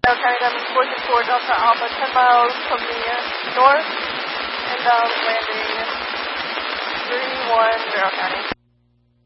Carroll County, that means working toward Delta Alpha, 10 miles from the north, and landing 3-1, Carroll County.